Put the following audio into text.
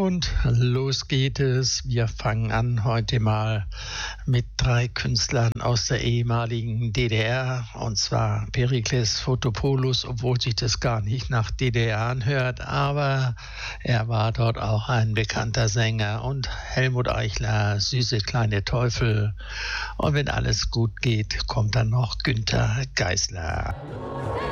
Und los geht es. Wir fangen an heute mal mit 3 Künstlern aus der ehemaligen DDR, und zwar Perikles Fotopoulos, obwohl sich das gar nicht nach DDR anhört, aber er war dort auch ein bekannter Sänger, und Helmut Eichler, Süße kleine Teufel, und wenn alles gut geht, kommt dann noch Günter Geisler.